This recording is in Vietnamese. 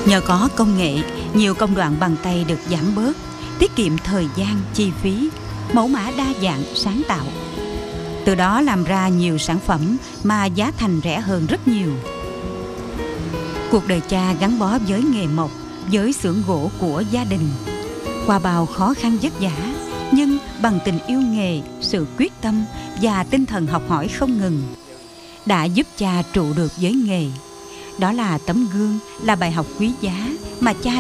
Nhờ có công nghệ, nhiều công đoạn bằng tay được giảm bớt, tiết kiệm thời gian, chi phí, mẫu mã đa dạng, sáng tạo. Từ đó làm ra nhiều sản phẩm mà giá thành rẻ hơn rất nhiều. Cuộc đời cha gắn bó với nghề mộc, với xưởng gỗ của gia đình. Qua bao khó khăn vất vả, nhưng bằng tình yêu nghề, sự quyết tâm và tinh thần học hỏi không ngừng, đã giúp cha trụ được với nghề. Đó là tấm gương, là bài học quý giá mà cha